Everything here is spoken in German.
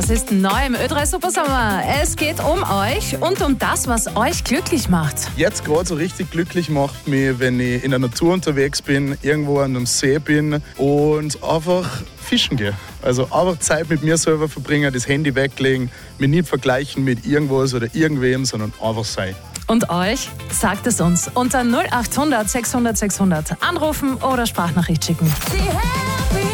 Das ist neu im Ö3 Supersommer. Es geht um euch und um das, was euch glücklich macht. Jetzt gerade so richtig glücklich macht mich, wenn ich in der Natur unterwegs bin, irgendwo an einem See bin und einfach fischen gehe. Also einfach Zeit mit mir selber verbringen, das Handy weglegen, mich nicht vergleichen mit irgendwas oder irgendwem, sondern einfach sein. Und euch? Sagt es uns unter 0800 600 600. Anrufen oder Sprachnachricht schicken. Die Happy